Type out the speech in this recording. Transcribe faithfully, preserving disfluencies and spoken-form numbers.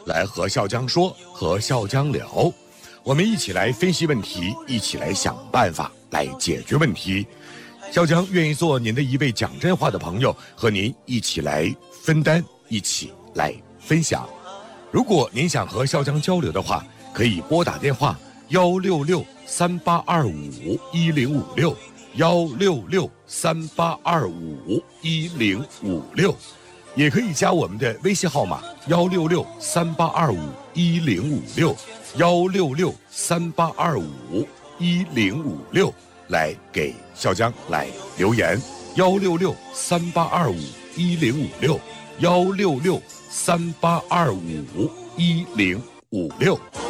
来和笑江说，和笑江聊，我们一起来分析问题，一起来想办法来解决问题。笑江愿意做您的一位讲真话的朋友，和您一起来分担，一起来分享。如果您想和笑江交流的话，可以拨打电话幺六六三八二五一零五六幺六六三八二五一零五六，也可以加我们的微信号码幺六六三八二五一零五六幺六六三八二五一零五六来给笑江来留言，幺六六三八二五一零五六幺六六三八二五一零五六。